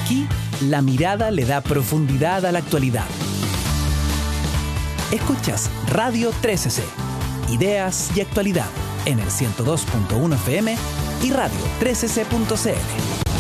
Aquí, la mirada le da profundidad a la actualidad. Escuchas Radio 13C, ideas y actualidad en el 102.1 FM y radio13c.cl.